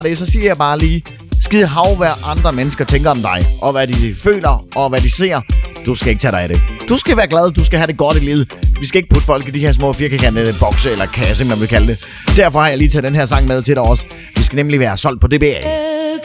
det, så siger jeg bare lige, skide hav, hvad andre mennesker tænker om dig, og hvad de føler, og hvad de ser. Du skal ikke tage dig af det. Du skal være glad, du skal have det godt i livet. Vi skal ikke putte folk i de her små firkantede bokse, eller kasse, man vil kalde det. Derfor har jeg lige taget den her sang med til dig også. Vi skal nemlig være solgt på DBA.